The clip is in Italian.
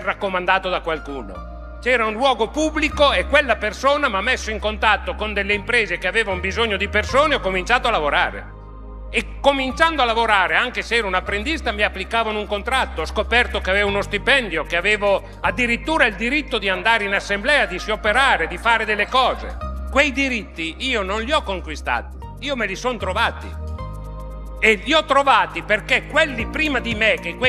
raccomandato da qualcuno. C'era un luogo pubblico e quella persona mi ha messo in contatto con delle imprese che avevano bisogno di persone e ho cominciato a lavorare. E cominciando a lavorare, anche se ero un apprendista, mi applicavano un contratto. Ho scoperto che avevo uno stipendio, che avevo addirittura il diritto di andare in assemblea, di sciopperare, di fare delle cose. Quei diritti io non li ho conquistati, io me li sono trovati. E li ho trovati perché quelli prima di me, che